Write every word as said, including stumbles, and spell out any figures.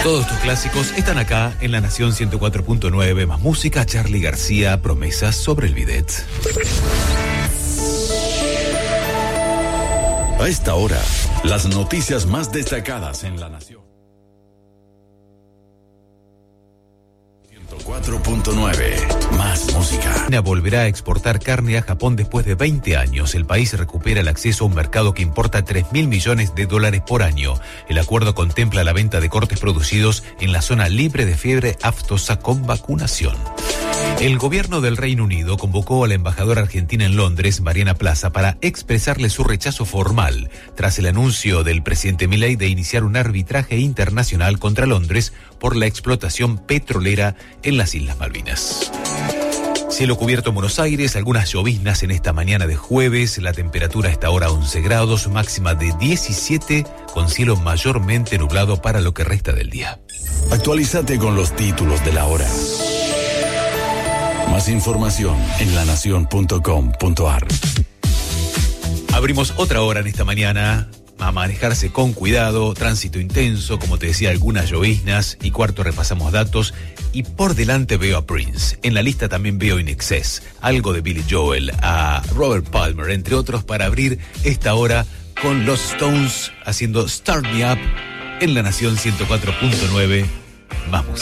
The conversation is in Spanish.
Todos tus clásicos están acá en La Nación ciento cuatro punto nueve. Más música, Charly García, promesas sobre el bidet. A esta hora, las noticias más destacadas en La Nación. ciento cuatro punto nueve. Más música. China volverá a exportar carne a Japón después de veinte años. El país recupera el acceso a un mercado que importa tres mil millones de dólares por año. El acuerdo contempla la venta de cortes producidos en la zona libre de fiebre aftosa con vacunación. El gobierno del Reino Unido convocó a la embajadora argentina en Londres, Mariana Plaza, para expresarle su rechazo formal tras el anuncio del presidente Milei de iniciar un arbitraje internacional contra Londres por la explotación petrolera en las Islas Malvinas. Cielo cubierto en Buenos Aires, algunas lloviznas en esta mañana de jueves, la temperatura está ahora once grados, máxima de diecisiete, con cielo mayormente nublado para lo que resta del día. Actualízate con los títulos de la hora. Más información en la nación punto com punto a r. Abrimos otra hora en esta mañana. A manejarse con cuidado, tránsito intenso, como te decía, algunas lloviznas. Y cuarto, repasamos datos. Y por delante veo a Prince. En la lista también veo In Excess, algo de Billy Joel, a Robert Palmer, entre otros, para abrir esta hora con los Stones haciendo Start Me Up en La Nación ciento cuatro punto nueve. Más música.